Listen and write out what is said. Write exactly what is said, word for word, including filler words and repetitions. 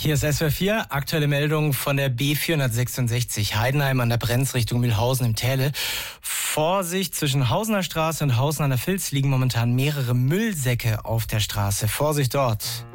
Hier ist S W R vier, aktuelle Meldung von der B vierhundertsechsundsechzig, Heidenheim an der Brenz Richtung Mühlhausen im Täle. Vorsicht, zwischen Hausener Straße und Hausen an der Vils liegen momentan mehrere Müllsäcke auf der Straße. Vorsicht dort.